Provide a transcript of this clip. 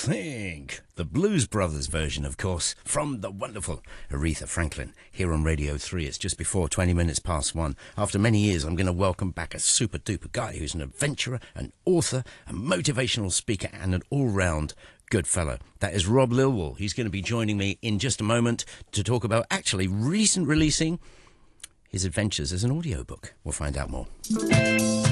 Think. The Blues Brothers version, of course, from the wonderful Aretha Franklin, here on Radio 3. It's just before 20 minutes past 1. After many years, I'm going to welcome back a super-duper guy who's an adventurer, an author, a motivational speaker, and an all-round good fellow. That is Rob Lilwall. He's going to be joining me in just a moment to talk about actually recent releasing his adventures as an audiobook. We'll find out more.